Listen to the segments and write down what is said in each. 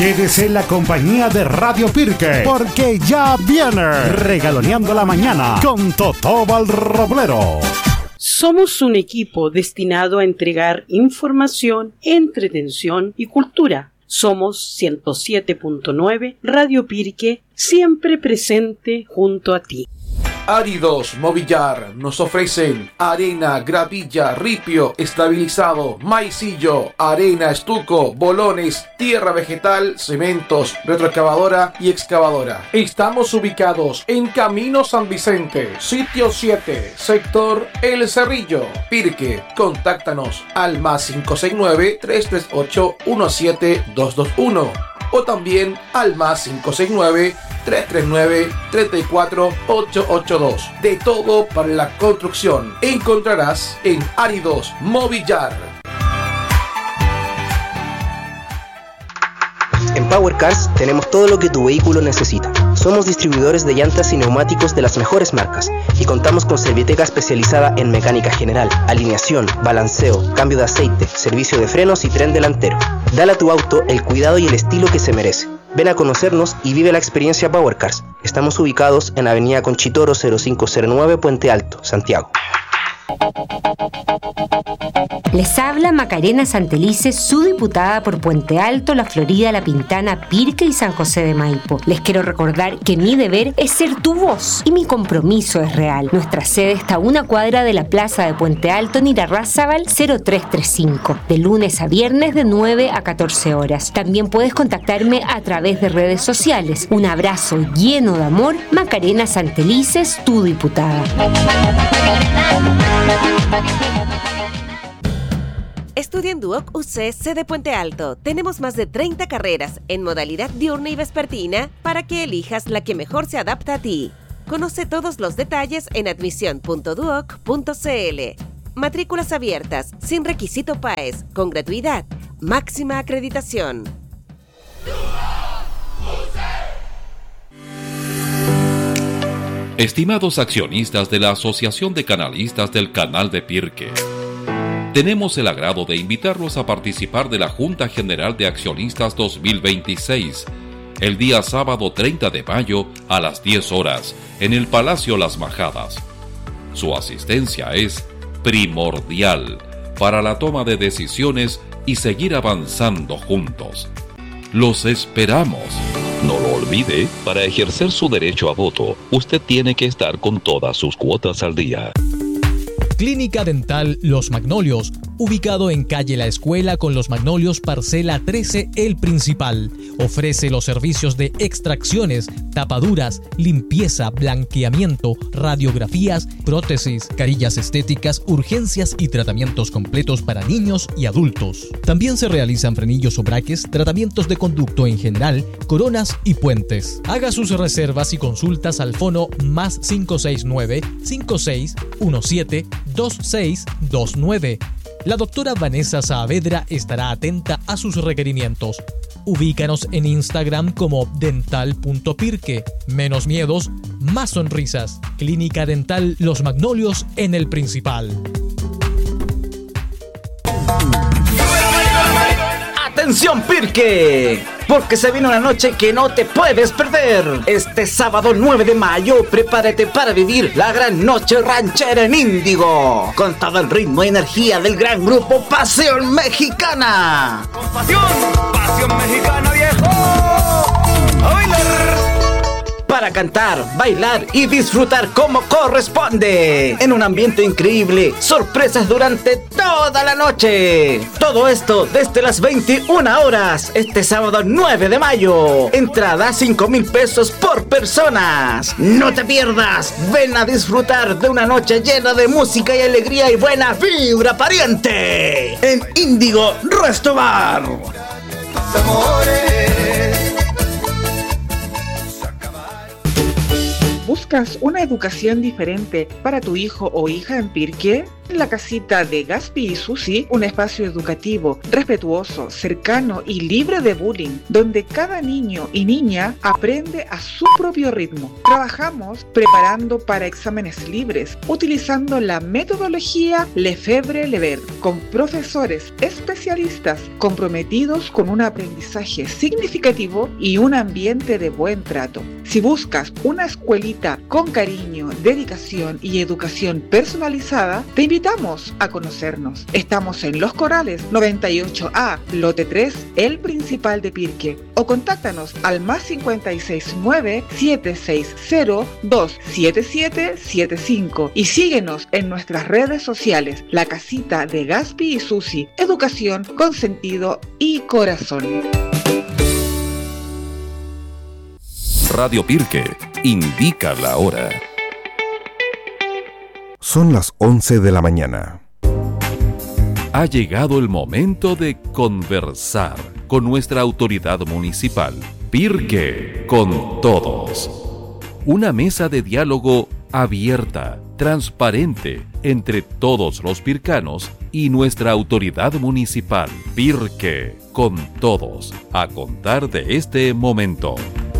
Quédese en la compañía de Radio Pirque, porque ya viene Regaloneando la Mañana con Totóbal Roblero. Somos un equipo destinado a entregar información, entretención y cultura. Somos 107.9 Radio Pirque, siempre presente junto a ti. Áridos Movillar nos ofrecen arena, gravilla, ripio, estabilizado, maicillo, arena, estuco, bolones, tierra vegetal, cementos, retroexcavadora y excavadora. Estamos ubicados en Camino San Vicente, sitio 7, sector El Cerrillo, Pirque. Contáctanos al +569 338 17221 o también al +569 339 34 882. De todo para la construcción encontrarás en Áridos Movillar. En Power Cars tenemos todo lo que tu vehículo necesita. Somos distribuidores de llantas y neumáticos de las mejores marcas y contamos con Serviteca especializada en mecánica general, alineación, balanceo, cambio de aceite, servicio de frenos y tren delantero. Dale a tu auto el cuidado y el estilo que se merece. Ven a conocernos y vive la experiencia Power Cars. Estamos ubicados en Avenida Conchitoro 0509, Puente Alto, Santiago. Les habla Macarena Santelices, su diputada por Puente Alto, La Florida, La Pintana, Pirque y San José de Maipo. Les quiero recordar que mi deber es ser tu voz y mi compromiso es real. Nuestra sede está a una cuadra de la plaza de Puente Alto en Irarrázaval 0335, de lunes a viernes de 9 a 14 horas. También puedes contactarme a través de redes sociales. Un abrazo lleno de amor, Macarena Santelices, tu diputada. Estudia en Duoc UC sede Puente Alto. Tenemos más de 30 carreras en modalidad diurna y vespertina para que elijas la que mejor se adapta a ti. Conoce todos los detalles en admisión.duoc.cl. Matrículas abiertas, sin requisito PAES, con gratuidad, máxima acreditación. Estimados accionistas de la Asociación de Canalistas del Canal de Pirque, tenemos el agrado de invitarlos a participar de la Junta General de Accionistas 2026, el día sábado 30 de mayo a las 10 horas, en el Palacio Las Majadas. Su asistencia es primordial para la toma de decisiones y seguir avanzando juntos. ¡Los esperamos! No lo olvide, para ejercer su derecho a voto, usted tiene que estar con todas sus cuotas al día. Clínica Dental Los Magnolios, ubicado en calle La Escuela con Los Magnolios, parcela 13, El Principal. Ofrece los servicios de extracciones, tapaduras, limpieza, blanqueamiento, radiografías, prótesis, carillas estéticas, urgencias y tratamientos completos para niños y adultos. También se realizan frenillos o braques, tratamientos de conducto en general, coronas y puentes. Haga sus reservas y consultas al fono +569 5617 2629. La doctora Vanessa Saavedra estará atenta a sus requerimientos. Ubícanos en Instagram como dental.pirque. Menos miedos, más sonrisas. Clínica Dental Los Magnolios en El Principal. ¡Atención Pirque! Porque se viene una noche que no te puedes perder. Este sábado 9 de mayo, prepárate para vivir la gran noche ranchera en Índigo, con todo el ritmo y energía del gran grupo Pasión Mexicana. ¡Con pasión! ¡Pasión Mexicana, viejo! ¡A bailar! Para cantar, bailar y disfrutar como corresponde. En un ambiente increíble, sorpresas durante toda la noche. Todo esto desde las 21 horas, este sábado 9 de mayo. Entrada 5,000 pesos por personas. No te pierdas, ven a disfrutar de una noche llena de música y alegría y buena vibra pariente. En Índigo Resto Bar. ¿Buscas una educación diferente para tu hijo o hija en Pirque? En la casita de Gaspi y Susi, un espacio educativo, respetuoso, cercano y libre de bullying, donde cada niño y niña aprende a su propio ritmo. Trabajamos preparando para exámenes libres, utilizando la metodología Lefebvre-Lever, con profesores especialistas comprometidos con un aprendizaje significativo y un ambiente de buen trato. Si buscas una escuelita con cariño, dedicación y educación personalizada, te invitamos a conocernos. Estamos en Los Corrales 98A, lote 3, el Principal de Pirque. O contáctanos al más 569-760-27775 y síguenos en nuestras redes sociales. La casita de Gaspi y Susi, educación con sentido y corazón. Radio Pirque indica la hora. Son las 11 de la mañana. Ha llegado el momento de conversar con nuestra autoridad municipal. Pirque con todos. Una mesa de diálogo abierta, transparente, entre todos los pircanos y nuestra autoridad municipal. Pirque con todos. A contar de este momento.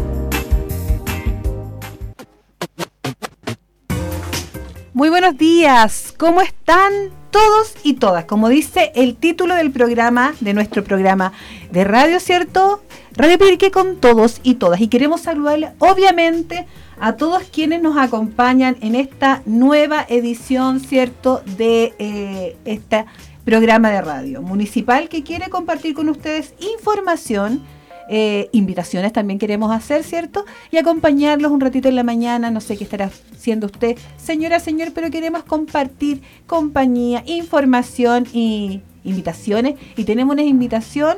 Muy buenos días, ¿cómo están todos y todas? Como dice el título del programa, de nuestro programa de radio, ¿cierto? Radio Pirque con todos y todas. Y queremos saludarle, obviamente, a todos quienes nos acompañan en esta nueva edición, ¿cierto?, de este programa de radio municipal que quiere compartir con ustedes información. Invitaciones también queremos hacer, ¿cierto? Y acompañarlos un ratito en la mañana. No sé qué estará haciendo usted, señora, señor, pero queremos compartir compañía, información y invitaciones. Y tenemos una invitación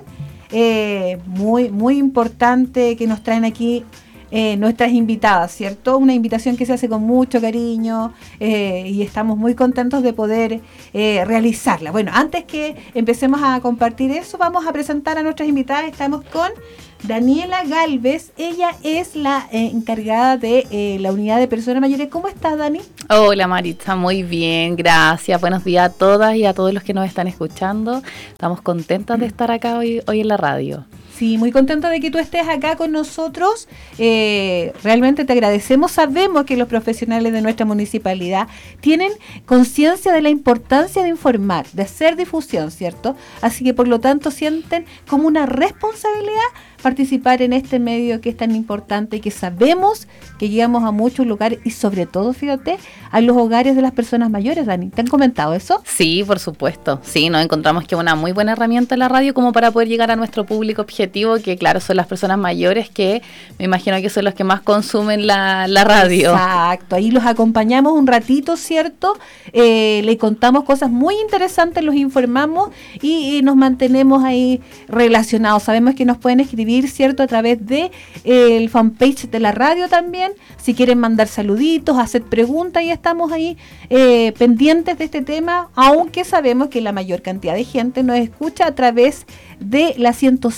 muy, muy importante que nos traen aquí nuestras invitadas, ¿cierto? Una invitación que se hace con mucho cariño y estamos muy contentos de poder realizarla. Bueno, antes que empecemos a compartir eso, vamos a presentar a nuestras invitadas. Estamos con Daniela Galvez. Ella es la encargada de la unidad de personas mayores. ¿Cómo estás, Dani? Hola, Maritza, muy bien, gracias. Buenos días a todas y a todos los que nos están escuchando. Estamos contentos de estar acá hoy en la radio. Sí, muy contenta de que tú estés acá con nosotros. Realmente te agradecemos. Sabemos que los profesionales de nuestra municipalidad tienen conciencia de la importancia de informar, de hacer difusión, ¿cierto? Así que por lo tanto sienten como una responsabilidad participar en este medio que es tan importante y que sabemos que llegamos a muchos lugares y sobre todo, fíjate, a los hogares de las personas mayores, Dani. ¿Te han comentado eso? Sí, por supuesto. Sí, nos encontramos que es una muy buena herramienta la radio como para poder llegar a nuestro público objetivo, que claro, son las personas mayores que me imagino que son los que más consumen la radio. Exacto, ahí los acompañamos un ratito, ¿cierto? Le contamos cosas muy interesantes, los informamos y nos mantenemos ahí relacionados. Sabemos que nos pueden escribir, ¿cierto?, a través de el fanpage de la radio también, si quieren mandar saluditos, hacer preguntas, y estamos ahí pendientes de este tema, aunque sabemos que la mayor cantidad de gente nos escucha a través de la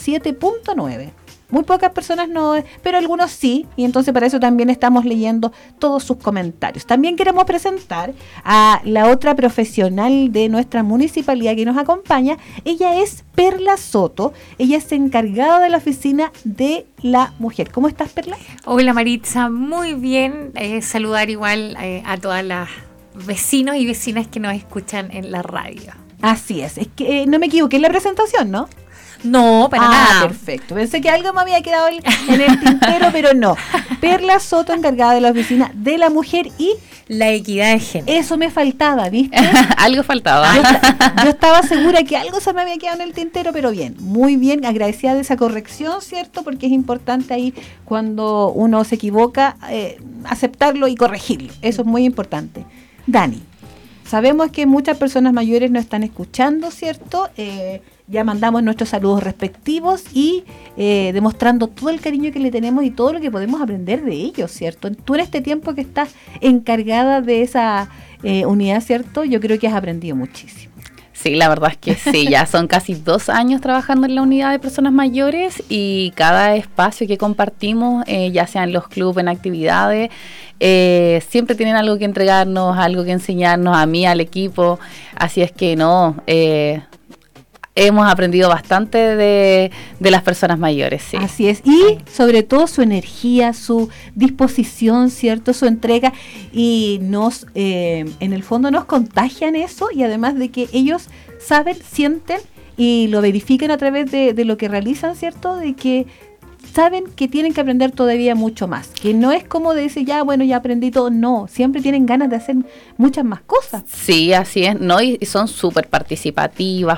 107.9. Muy pocas personas no, pero algunos sí, y entonces para eso también estamos leyendo todos sus comentarios. También queremos presentar a la otra profesional de nuestra municipalidad que nos acompaña. Ella es Perla Soto, ella es encargada de la oficina de la mujer. ¿Cómo estás, Perla? Hola, Maritza, muy bien. Saludar igual a todas las vecinos y vecinas que nos escuchan en la radio. Así es que no me equivoqué en la presentación, ¿no? No, para nada. Perfecto. Pensé que algo me había quedado en el tintero, pero no. Perla Soto, encargada de la oficina de la mujer y la equidad de género. Eso me faltaba, ¿viste? Algo faltaba. Yo estaba segura que algo se me había quedado en el tintero, pero bien, muy bien, agradecida de esa corrección, ¿cierto? Porque es importante ahí cuando uno se equivoca, aceptarlo y corregirlo. Eso es muy importante. Dani, sabemos que muchas personas mayores nos están escuchando, ¿cierto? Ya mandamos nuestros saludos respectivos y demostrando todo el cariño que le tenemos y todo lo que podemos aprender de ellos, ¿cierto? Tú en este tiempo que estás encargada de esa unidad, ¿cierto? Yo creo que has aprendido muchísimo. Sí, la verdad es que sí, ya son casi 2 años trabajando en la unidad de personas mayores y cada espacio que compartimos, ya sea en los clubes, en actividades, siempre tienen algo que entregarnos, algo que enseñarnos a mí, al equipo, así es que hemos aprendido bastante de las personas mayores, sí. Así es, y sobre todo su energía, su disposición, ¿cierto? Su entrega, y en el fondo nos contagian eso, y además de que ellos saben, sienten y lo verifican a través de lo que realizan, ¿cierto? De que saben que tienen que aprender todavía mucho más, que no es como de decir, ya aprendí todo, no, siempre tienen ganas de hacer muchas más cosas. Sí, así es, ¿no? Y son súper participativos.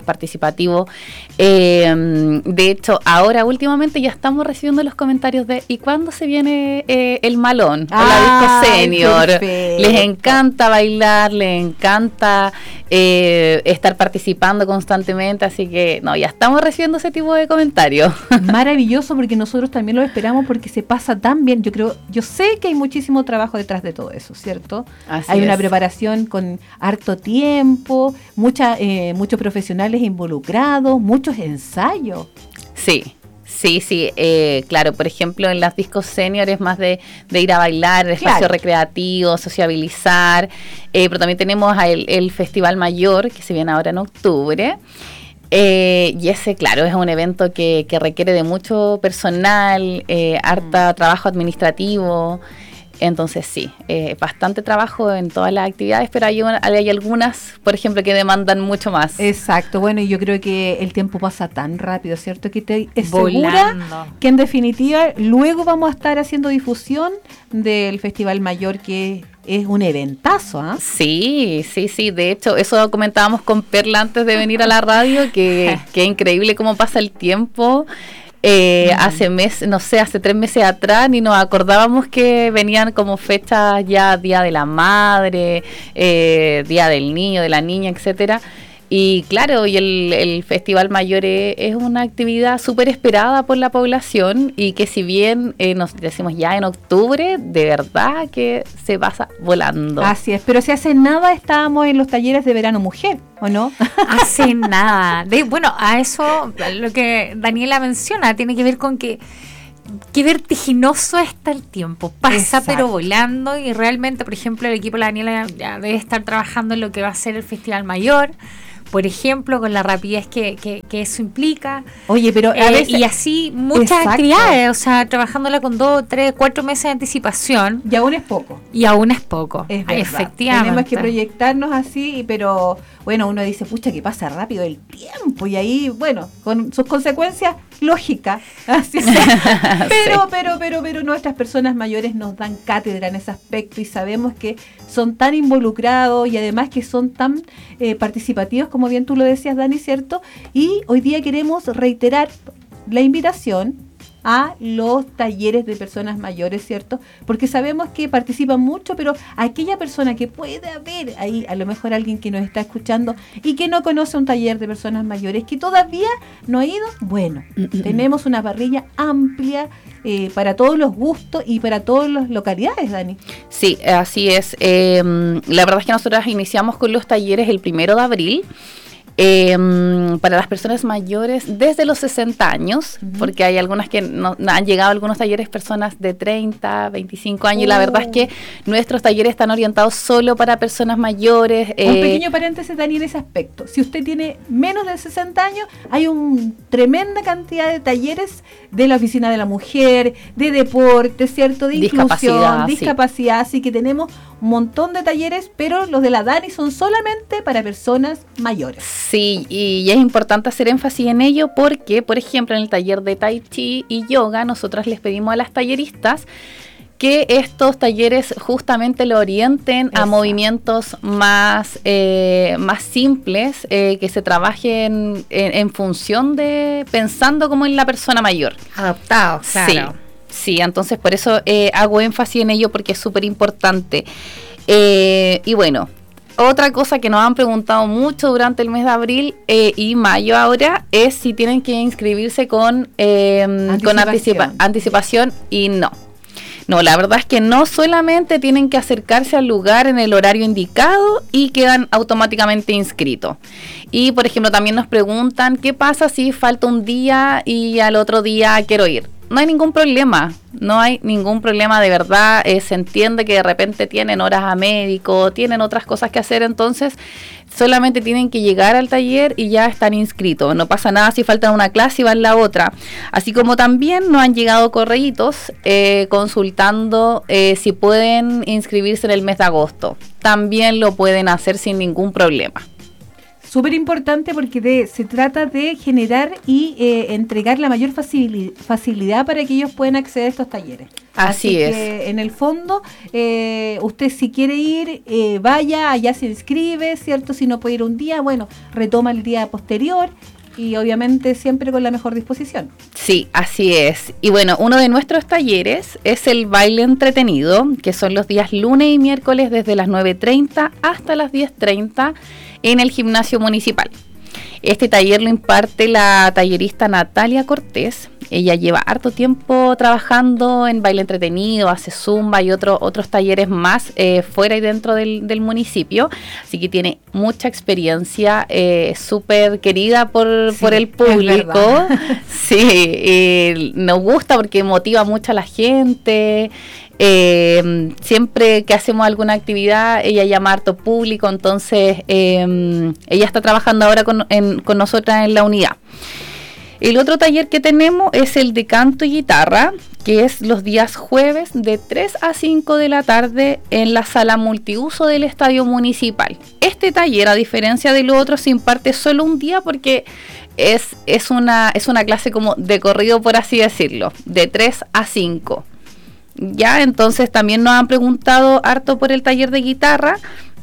De hecho, ahora últimamente ya estamos recibiendo los comentarios de ¿y cuándo se viene el malón? O la disco senior. Perfecto. Les encanta bailar, les encanta estar participando constantemente, así que ya estamos recibiendo ese tipo de comentarios. Maravilloso, porque nosotros también lo esperamos, porque se pasa tan bien. Yo sé que hay muchísimo trabajo detrás de todo eso, ¿cierto? Hay una preparación con harto tiempo, muchos profesionales involucrados, muchos ensayos. Sí, claro, por ejemplo en las discos senior es más de ir a bailar, espacio recreativo, sociabilizar, pero también tenemos el Festival Mayor que se viene ahora en octubre. Y ese, claro, es un evento que requiere de mucho personal, harta trabajo administrativo. Entonces sí, bastante trabajo en todas las actividades, pero hay algunas, por ejemplo, que demandan mucho más. Exacto, bueno, y yo creo que el tiempo pasa tan rápido, ¿cierto? Que te asegura que en definitiva luego vamos a estar haciendo difusión del Festival Mayor, que es un eventazo, ¿ah? Sí, de hecho, eso comentábamos con Perla antes de venir a la radio, que increíble cómo pasa el tiempo. Hace 3 meses atrás ni nos acordábamos que venían como fechas ya, Día de la Madre, Día del Niño, de la Niña, etcétera. Y claro, y el Festival Mayor es una actividad súper esperada por la población, y que si bien nos decimos ya en octubre, de verdad que se pasa volando. Así es, pero si hace nada estábamos en los talleres de verano mujer, ¿o no? Hace nada. A eso lo que Daniela menciona tiene que ver con que qué vertiginoso está el tiempo, pasa pero volando, y realmente, por ejemplo, el equipo de la Daniela ya debe estar trabajando en lo que va a ser el Festival Mayor, por ejemplo, con la rapidez que eso implica. Oye, pero a veces, y así muchas actividades, o sea, trabajándola con 2, 3, 4 meses de anticipación. Y aún es poco. Es verdad. Efectivamente. Tenemos que proyectarnos así, pero bueno, uno dice, pucha, que pasa rápido el tiempo, y ahí, bueno, con sus consecuencias lógicas. Así pero nuestras personas mayores nos dan cátedra en ese aspecto, y sabemos que son tan involucrados y además que son tan participativos, como bien tú lo decías, Dani, ¿cierto? Y hoy día queremos reiterar la invitación a los talleres de personas mayores, ¿cierto? Porque sabemos que participan mucho, pero aquella persona que puede haber ahí, a lo mejor alguien que nos está escuchando y que no conoce un taller de personas mayores, que todavía no ha ido, bueno, tenemos una parrilla amplia para todos los gustos y para todas las localidades, Dani. Sí, así es. La verdad es que nosotros iniciamos con los talleres el 1 de abril. Para las personas mayores desde los 60 años, porque hay algunas que han llegado a algunos talleres personas de 30, 25 años, y la verdad es que nuestros talleres están orientados solo para personas mayores. Un pequeño paréntesis, Dani, en ese aspecto. Si usted tiene menos de 60 años, hay una tremenda cantidad de talleres de la Oficina de la Mujer, de deporte, ¿cierto? De inclusión, discapacidad, así que tenemos un montón de talleres, pero los de la Dani son solamente para personas mayores. Sí, y es importante hacer énfasis en ello porque, por ejemplo, en el taller de Tai Chi y Yoga, nosotras les pedimos a las talleristas que estos talleres justamente lo orienten a movimientos más simples, que se trabajen en función de, pensando como en la persona mayor. Adaptado, claro. Sí, entonces por eso hago énfasis en ello, porque es súper importante. Y bueno, otra cosa que nos han preguntado mucho durante el mes de abril y mayo ahora es si tienen que inscribirse con anticipación, y no. No, la verdad es que no, solamente tienen que acercarse al lugar en el horario indicado y quedan automáticamente inscritos. Y, por ejemplo, también nos preguntan, ¿qué pasa si falta un día y al otro día quiero ir? No hay ningún problema, de verdad. Se entiende que de repente tienen horas a médico, tienen otras cosas que hacer, entonces solamente tienen que llegar al taller y ya están inscritos. No pasa nada si falta una clase y van la otra. Así como también nos han llegado correitos consultando si pueden inscribirse en el mes de agosto. También lo pueden hacer sin ningún problema. Súper importante porque se trata de generar y entregar la mayor facilidad para que ellos puedan acceder a estos talleres. Así es. Que, en el fondo, usted si quiere ir, vaya, allá se inscribe, ¿cierto? Si no puede ir un día, bueno, retoma el día posterior y obviamente siempre con la mejor disposición. Sí, así es. Y bueno, uno de nuestros talleres es el baile entretenido, que son los días lunes y miércoles desde las 9:30 hasta las 10:30 en el gimnasio municipal. Este taller lo imparte la tallerista Natalia Cortés. Ella lleva harto tiempo trabajando en baile entretenido, hace zumba y otros talleres más fuera y dentro del municipio. Así que tiene mucha experiencia, súper querida por el público. Sí, nos gusta porque motiva mucho a la gente. Siempre que hacemos alguna actividad ella llama a harto público, entonces ella está trabajando ahora con nosotras en la unidad. El otro taller que tenemos es el de canto y guitarra, que es los días jueves de 3 a 5 de la tarde en la sala multiuso del Estadio Municipal. Este taller, a diferencia del otro, se imparte solo un día porque es una clase como de corrido, por así decirlo, de 3 a 5. Ya, entonces también nos han preguntado harto por el taller de guitarra.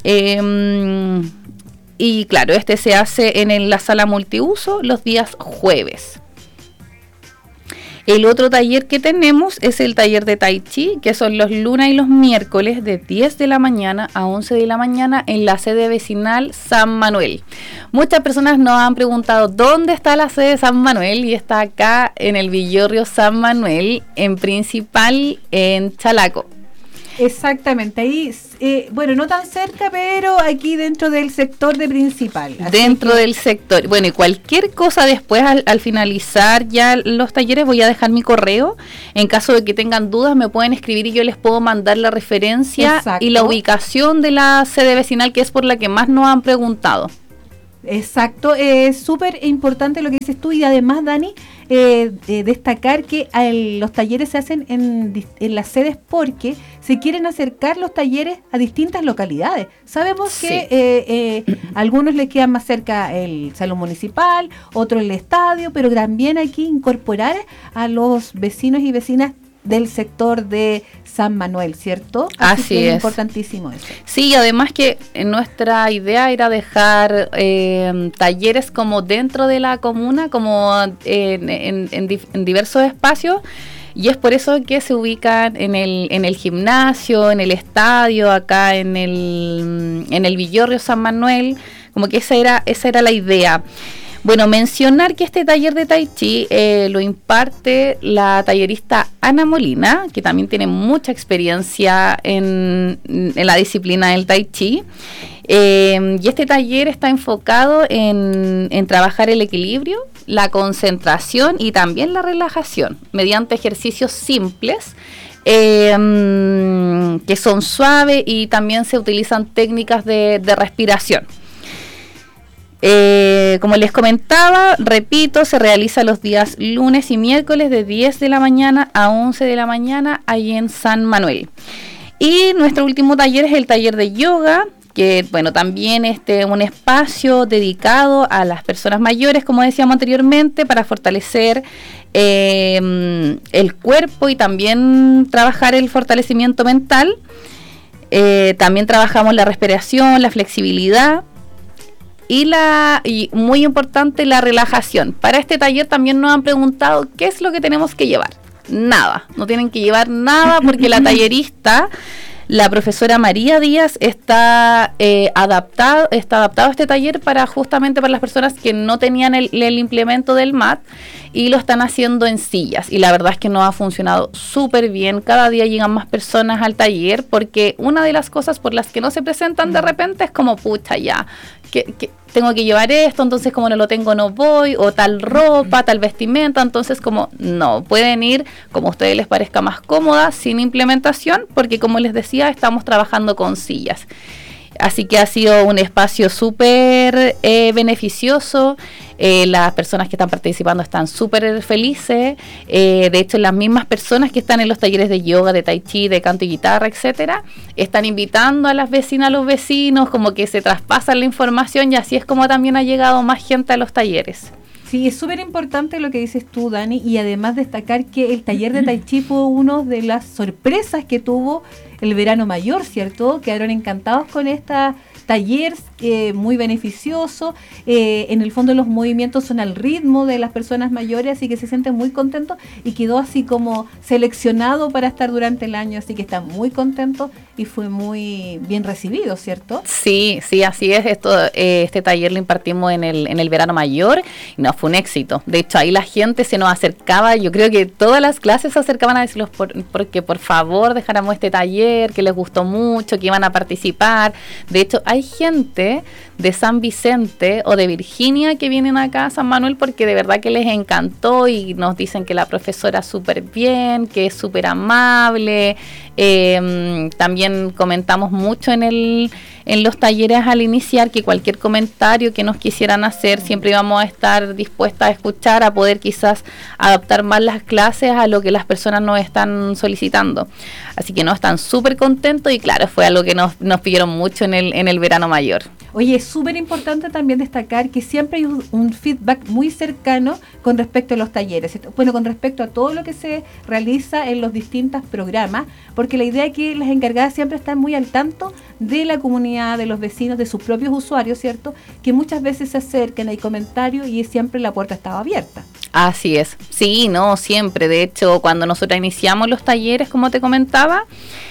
Y claro, este se hace en la sala multiuso los días jueves. El otro taller que tenemos es el taller de Tai Chi, que son los lunes y los miércoles de 10 de la mañana a 11 de la mañana en la sede vecinal San Manuel. Muchas personas nos han preguntado dónde está la sede de San Manuel, y está acá en el Villorrio San Manuel, en Principal, en Chalaco. Exactamente, ahí, bueno, no tan cerca, pero aquí dentro del sector de Principal. Dentro del sector. Bueno, y cualquier cosa después, al finalizar ya los talleres, voy a dejar mi correo. En caso de que tengan dudas, me pueden escribir y yo les puedo mandar la referencia. Exacto. Y la ubicación de la sede vecinal, que es por la que más nos han preguntado. Exacto, es súper importante lo que dices tú, y además, Dani, destacar que los talleres se hacen en las sedes porque se quieren acercar los talleres a distintas localidades. Sabemos que algunos les quedan más cerca el salón municipal, otros el estadio, pero también hay que incorporar a los vecinos y vecinas del sector de San Manuel, ¿cierto? Así que es importantísimo eso. Sí, además que nuestra idea era dejar talleres como dentro de la comuna, como en diversos espacios, y es por eso que se ubican en el gimnasio, en el estadio, acá en el Villorrio San Manuel, como que esa era la idea. Bueno, mencionar que este taller de Tai Chi lo imparte la tallerista Ana Molina, que también tiene mucha experiencia en la disciplina del Tai Chi. Y este taller está enfocado en trabajar el equilibrio, la concentración y también la relajación, mediante ejercicios simples, que son suaves, y también se utilizan técnicas de respiración. Como les comentaba, repito, se realiza los días lunes y miércoles de 10 de la mañana a 11 de la mañana ahí en San Manuel. Y nuestro último taller es el taller de yoga, que bueno, también un espacio dedicado a las personas mayores, como decíamos anteriormente, para fortalecer el cuerpo y también trabajar el fortalecimiento mental. También trabajamos la respiración, la flexibilidad y muy importante, la relajación. Para este taller también nos han preguntado qué es lo que tenemos que llevar. Nada, no tienen que llevar nada, porque la tallerista, la profesora María Díaz, está adaptado a este taller justamente para las personas que no tenían el implemento del mat, y lo están haciendo en sillas, y la verdad es que nos ha funcionado súper bien. Cada día llegan más personas al taller, porque una de las cosas por las que no se presentan de repente es como, pucha, ya, que tengo que llevar esto, entonces como no lo tengo no voy, o tal ropa, tal vestimenta, entonces como no, pueden ir como a ustedes les parezca más cómoda, sin implementación, porque como les decía, estamos trabajando con sillas. Así que ha sido un espacio súper beneficioso. Las personas que están participando están súper felices. De hecho, las mismas personas que están en los talleres de yoga, de tai chi, de canto y guitarra, etcétera, están invitando a las vecinas, a los vecinos, como que se traspasan la información, y así es como también ha llegado más gente a los talleres. Sí, es súper importante lo que dices tú, Dani, y además destacar que el taller de Tai Chi fue una de las sorpresas que tuvo el verano mayor, ¿cierto? Quedaron encantados con esta taller, muy beneficioso. En el fondo los movimientos son al ritmo de las personas mayores, así que se sienten muy contentos, y quedó así como seleccionado para estar durante el año, así que están muy contentos y fue muy bien recibido, ¿cierto? Sí, así es. Este taller lo impartimos en el verano mayor y no, fue un éxito. De hecho, ahí la gente se nos acercaba, yo creo que todas las clases se acercaban a decirnos porque por favor dejáramos este taller, que les gustó mucho, que iban a participar. De hecho, hay gente de San Vicente o de Virginia que vienen acá a San Manuel porque de verdad que les encantó, y nos dicen que la profesora súper bien, que es súper amable. También comentamos mucho en los talleres al iniciar que cualquier comentario que nos quisieran hacer, siempre íbamos a estar dispuestas a escuchar, a poder quizás adaptar más las clases a lo que las personas nos están solicitando. Así que no, están súper contentos, y claro, fue algo que nos pidieron mucho en el verano mayor. Oye, es súper importante también destacar que siempre hay un feedback muy cercano con respecto a los talleres, bueno, con respecto a todo lo que se realiza en los distintos programas, porque la idea es que las encargadas siempre están muy al tanto de la comunidad, de los vecinos, de sus propios usuarios, ¿cierto? Que muchas veces se acercan, hay comentarios y siempre la puerta estaba abierta. Así es, sí, no, siempre. De hecho, cuando nosotros iniciamos los talleres, como te comentaba,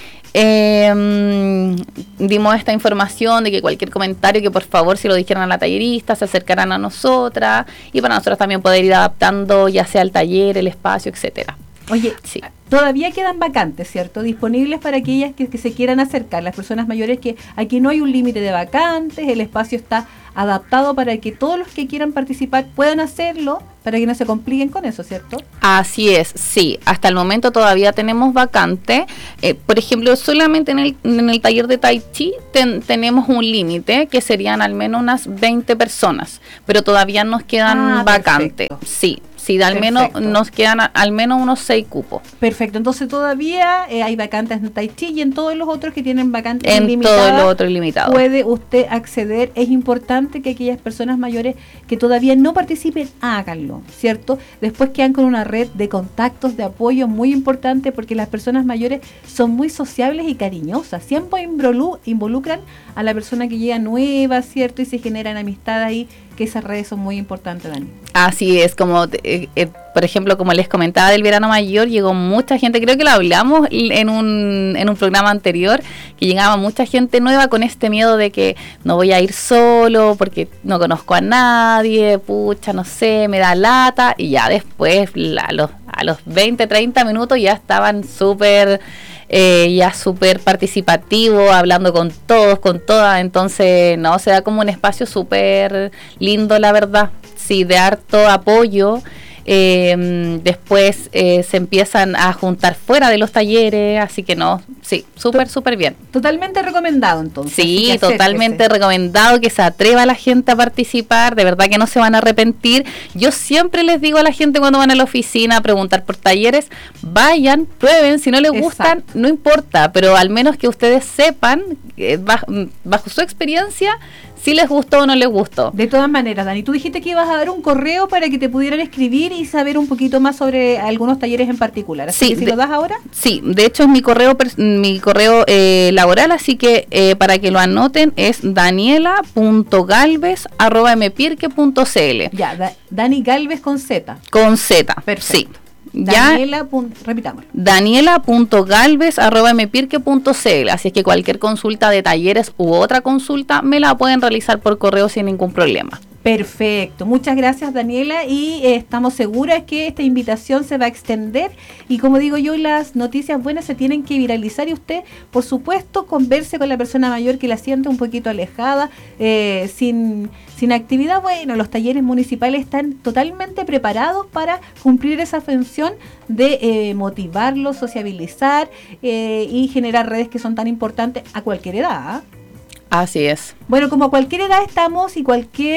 dimos esta información de que cualquier comentario, que por favor si lo dijeran a la tallerista, se acercaran a nosotras, y para nosotros también poder ir adaptando ya sea el taller, el espacio, etcétera. Oye, sí, todavía quedan vacantes, ¿cierto? Disponibles para aquellas que se quieran acercar, las personas mayores, que aquí no hay un límite de vacantes, el espacio está adaptado para que todos los que quieran participar puedan hacerlo, para que no se compliquen con eso, ¿cierto? Así es, sí. Hasta el momento todavía tenemos vacante. Por ejemplo, solamente en el taller de Tai Chi tenemos un límite, que serían al menos unas 20 personas, pero todavía nos quedan vacantes. Sí. Sí, al menos nos quedan al menos unos 6 cupos. Perfecto, entonces todavía hay vacantes en Tai Chi, y en todos los otros que tienen vacantes ilimitadas. En todos los otros ilimitados. Puede usted acceder. Es importante que aquellas personas mayores que todavía no participen, háganlo, ¿cierto? Después quedan con una red de contactos, de apoyo muy importante, porque las personas mayores son muy sociables y cariñosas. Siempre involucran a la persona que llega nueva, ¿cierto? Y se generan amistades ahí, que esas redes son muy importantes, Dani. Así es, como por ejemplo, como les comentaba del verano mayor, llegó mucha gente, creo que lo hablamos en un programa anterior, que llegaba mucha gente nueva con este miedo de que no voy a ir solo porque no conozco a nadie, pucha, no sé, me da lata, y ya después a los 20, 30 minutos ya estaban súper participativo, hablando con todos, con todas. Entonces no, se da como un espacio súper lindo, la verdad, sí, de harto apoyo. Después se empiezan a juntar fuera de los talleres, así que no, sí, súper bien. Totalmente recomendado, entonces. Sí, totalmente recomendado, que se atreva la gente a participar, de verdad que no se van a arrepentir. Yo siempre les digo a la gente cuando van a la oficina a preguntar por talleres, vayan, prueben, si no les gustan, no importa, pero al menos que ustedes sepan, bajo su experiencia, si les gustó o no les gustó. De todas maneras, Dani, tú dijiste que ibas a dar un correo para que te pudieran escribir y saber un poquito más sobre algunos talleres en particular. Así que, ¿si lo das ahora? Sí, de hecho es mi correo laboral, así que para que lo anoten es daniela.galvez@mpirque.cl. Ya, Dani Galvez con Z. Con Z, perfecto. Sí. Daniela.galvez@mpirque.cl. Así es que cualquier consulta de talleres u otra consulta me la pueden realizar por correo sin ningún problema. Perfecto, muchas gracias Daniela, y estamos seguras que esta invitación se va a extender, y como digo yo, las noticias buenas se tienen que viralizar, y usted por supuesto converse con la persona mayor que la siente un poquito alejada, sin actividad. Bueno, los talleres municipales están totalmente preparados para cumplir esa función de motivarlos, sociabilizar y generar redes que son tan importantes a cualquier edad. Así es. Bueno, como a cualquier edad estamos, y cualquier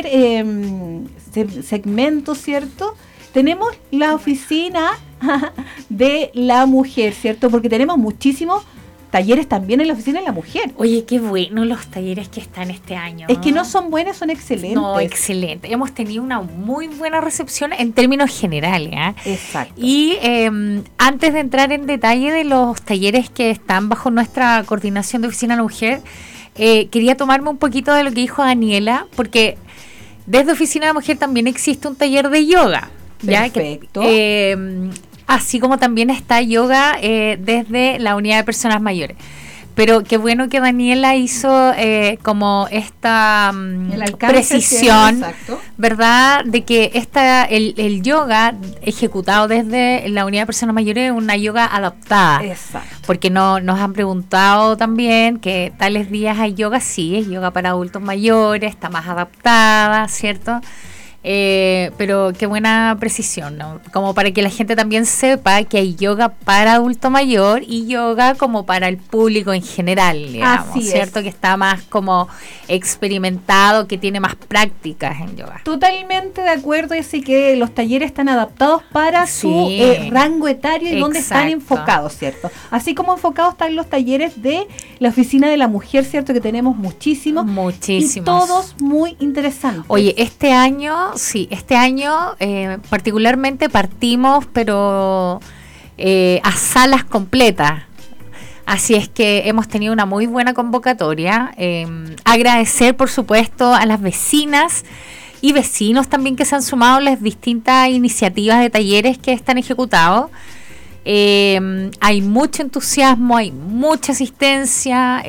segmento, ¿cierto? Tenemos la oficina de la mujer, ¿cierto? Porque tenemos muchísimos talleres también en la oficina de la mujer. Oye, qué bueno los talleres que están este año. Es que no son buenos, son excelentes. No, excelente. Hemos tenido una muy buena recepción en términos generales. Exacto. Y antes de entrar en detalle de los talleres que están bajo nuestra coordinación de oficina de la mujer, quería tomarme un poquito de lo que dijo Daniela, porque desde Oficina de la Mujer también existe un taller de yoga. Perfecto. Así como también está yoga desde la unidad de personas mayores. Pero qué bueno que Daniela hizo como esta precisión, ¿verdad? De que el yoga ejecutado desde la unidad de personas mayores es una yoga adaptada. Exacto. Porque nos han preguntado también que tales días hay yoga, sí, es yoga para adultos mayores, está más adaptada, ¿cierto? Pero qué buena precisión, ¿no? Como para que la gente también sepa que hay yoga para adulto mayor y yoga como para el público en general, digamos, así ¿cierto? Es. Que está más como experimentado, que tiene más prácticas en yoga. Totalmente de acuerdo, y así que los talleres están adaptados para su rango etario y donde están enfocados, ¿cierto? Así como enfocados están los talleres de la Oficina de la Mujer, ¿cierto? Que tenemos muchísimos. Y todos muy interesantes. Oye, este año particularmente partimos, pero a salas completas. Así es que hemos tenido una muy buena convocatoria. Agradecer, por supuesto, a las vecinas y vecinos también que se han sumado a las distintas iniciativas de talleres que están ejecutados. Hay mucho entusiasmo, hay mucha asistencia.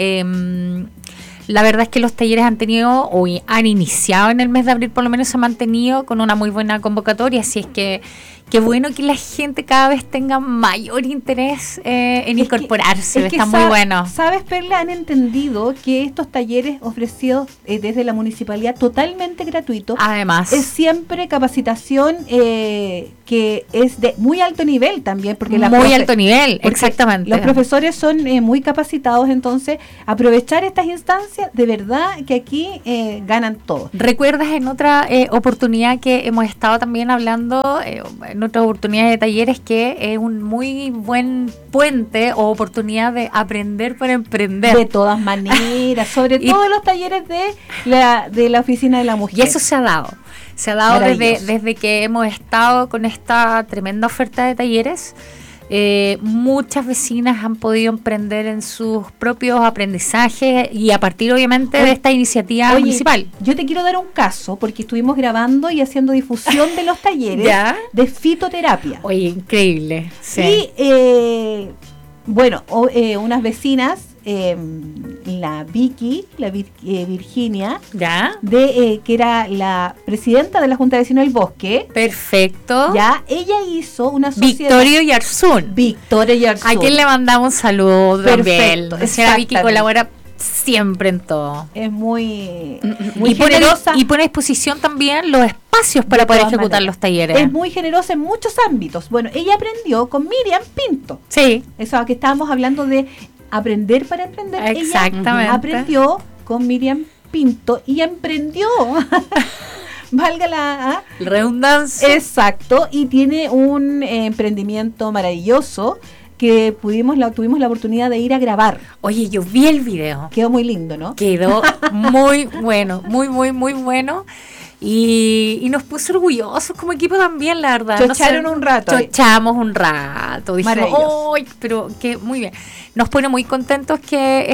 La verdad es que los talleres han iniciado en el mes de abril, por lo menos se han mantenido con una muy buena convocatoria, así es que qué bueno que la gente cada vez tenga mayor interés en incorporarse, está muy bueno. ¿Sabes, Perla? Han entendido que estos talleres ofrecidos desde la municipalidad totalmente gratuitos, además, es siempre capacitación que es de muy alto nivel también, porque alto nivel, exactamente. Los profesores son muy capacitados, entonces aprovechar estas instancias, de verdad que aquí ganan todos. ¿Recuerdas en otra oportunidad que hemos estado también hablando, en otras oportunidades de talleres, que es un muy buen puente o oportunidad de aprender para emprender? De todas maneras, sobre todo los talleres de la Oficina de la Mujer. Y eso se ha dado desde que hemos estado con esta tremenda oferta de talleres. Muchas vecinas han podido emprender en sus propios aprendizajes y a partir obviamente de esta iniciativa municipal. Yo te quiero dar un caso porque estuvimos grabando y haciendo difusión de los talleres de fitoterapia. Oye, increíble. Sí. Y unas vecinas, la Vicky, Virginia, que era la presidenta de la Junta de Vecinos del Bosque. Perfecto. Ella hizo una sociedad. Victoria Yarzún. A quien le mandamos un saludo. Perfecto. La señora Vicky colabora siempre en todo. Es muy generosa. Y pone a disposición también los espacios para poder ejecutar los talleres. Es muy generosa en muchos ámbitos. Bueno, ella aprendió con Miriam Pinto. Sí. Eso que estábamos hablando de aprender para emprender. Exactamente. Ella aprendió con Miriam Pinto y emprendió. Valga la redundancia. Exacto. Y tiene un emprendimiento maravilloso que tuvimos la oportunidad de ir a grabar. Oye, yo vi el video. Quedó muy lindo, ¿no? Quedó muy bueno, muy bueno. Y nos puso orgullosos como equipo también, la verdad. Chochamos un rato. Dijimos, ¡ay! Pero que muy bien. Nos pone muy contentos que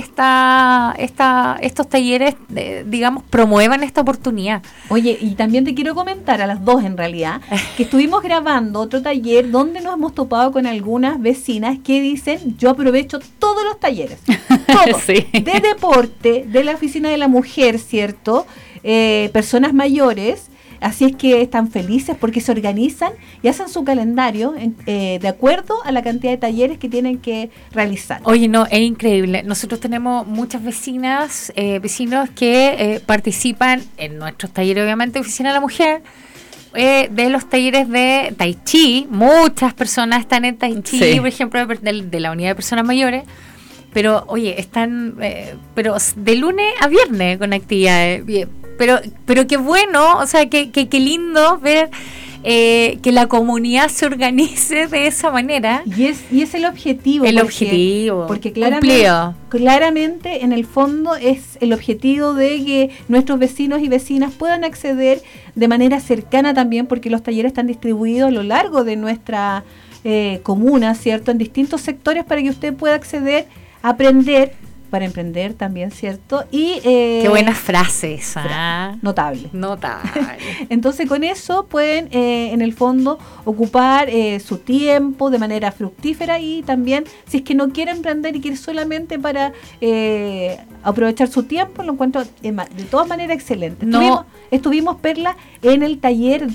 estos talleres, digamos, promuevan esta oportunidad. Oye, y también te quiero comentar, a las dos en realidad, que estuvimos grabando otro taller donde nos hemos topado con algunas vecinas que dicen, yo aprovecho todos los talleres. Todos. Sí. De deporte, de la Oficina de la Mujer, ¿cierto? Personas mayores, Así es que están felices porque se organizan y hacen su calendario de acuerdo a la cantidad de talleres que tienen que realizar. Oye, no, es increíble. Nosotros tenemos muchas vecinos que participan en nuestros talleres, obviamente, Oficina de la Mujer, de los talleres de Tai Chi. Muchas personas están en Tai Chi, por ejemplo, de la unidad de personas mayores. Pero, oye, están pero de lunes a viernes con actividades. Pero qué bueno, o sea, qué lindo ver que la comunidad se organice de esa manera. Y es el objetivo. Porque claramente en el fondo es el objetivo de que nuestros vecinos y vecinas puedan acceder de manera cercana también, porque los talleres están distribuidos a lo largo de nuestra comuna, ¿cierto? En distintos sectores para que usted pueda acceder, aprender, para emprender también, ¿cierto? Y qué buenas frases, notable. Entonces con eso pueden en el fondo ocupar su tiempo de manera fructífera, y también si es que no quiere emprender y quiere solamente para aprovechar su tiempo, lo encuentro de todas maneras excelente. Estuvimos, Perla, en el taller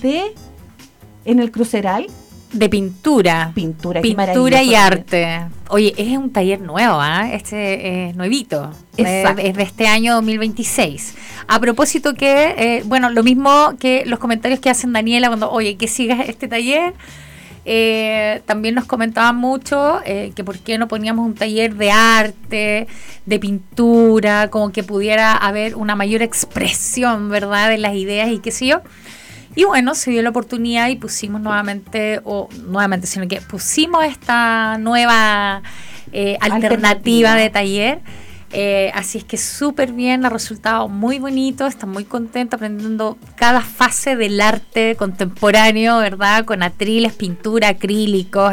en el Cruceral de pintura y arte. Oye, es un taller nuevo, este es nuevito, es de este año 2026. A propósito que, lo mismo que los comentarios que hacen Daniela cuando, oye, que sigas este taller, también nos comentaban mucho que por qué no poníamos un taller de arte, de pintura, como que pudiera haber una mayor expresión, ¿verdad?, de las ideas y qué sé yo. Y bueno, se dio la oportunidad y pusimos sino que pusimos esta nueva alternativa de taller. Así es que súper bien, ha resultado muy bonito, están muy contentos aprendiendo cada fase del arte contemporáneo, ¿verdad? Con atriles, pintura, acrílicos,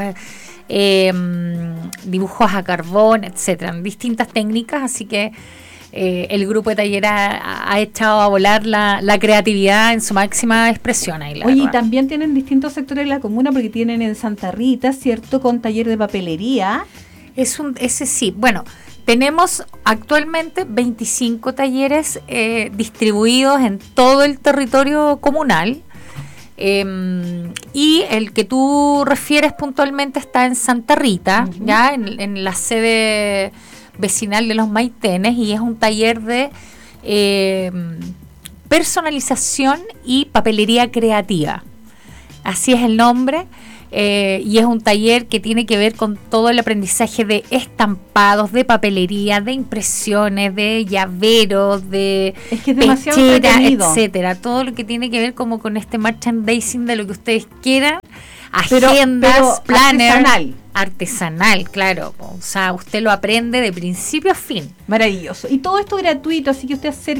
dibujos a carbón, etcétera, distintas técnicas, así que el grupo de taller ha echado a volar la creatividad en su máxima expresión ahí. Oye, y también tienen distintos sectores de la comuna, porque tienen en Santa Rita, ¿cierto?, con taller de papelería. Ese sí, bueno, tenemos actualmente 25 talleres distribuidos en todo el territorio comunal. Y el que tú refieres puntualmente está en Santa Rita, ya en la sede vecinal de los Maitenes, y es un taller de personalización y papelería creativa. Así es el nombre. Y es un taller que tiene que ver con todo el aprendizaje de estampados, de papelería, de impresiones, de llaveros, de pechera, etcétera. Todo lo que tiene que ver como con este merchandising de lo que ustedes quieran. Agendas, planners, artesanal, claro. O sea, usted lo aprende de principio a fin. Maravilloso. Y todo esto gratuito, así que usted